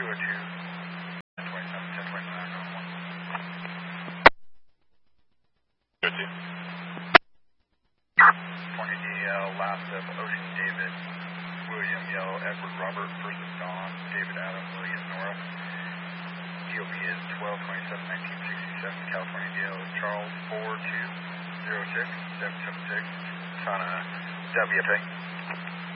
last of Ocean David, William Yellow, Edward Robert, first of Dawn, David Adam, William Nora. DOB is 12/27/1967, California DL is Charles 4206-776, Tana WFA.